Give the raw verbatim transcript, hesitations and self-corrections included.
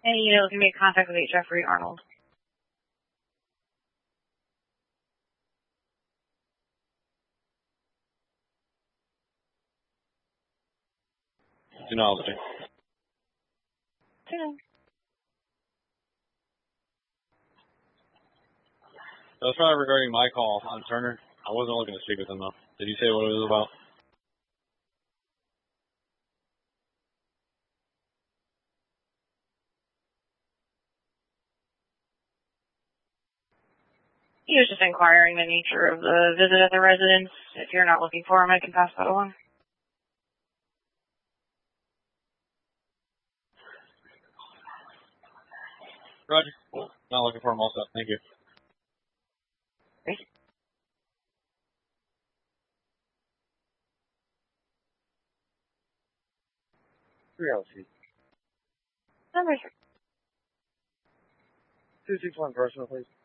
And, you know, can make contact with Jeffrey Arnold. Technology. Okay. So that's probably regarding my call on Turner. I wasn't looking to speak with him, though. Did you say what it was about? He was just inquiring the nature of the visit at the residence. If you're not looking for him, I can pass that along. Roger. Not looking for him also. Thank you. Great. Three L C. Number three. Two six one personal, please.